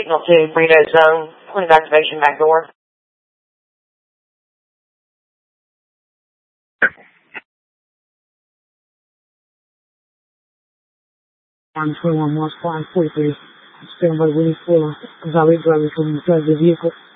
Signal 2, Burrito Zone, point of activation back door. 121 West 543. Stand by waiting for valet driver from inside the vehicle.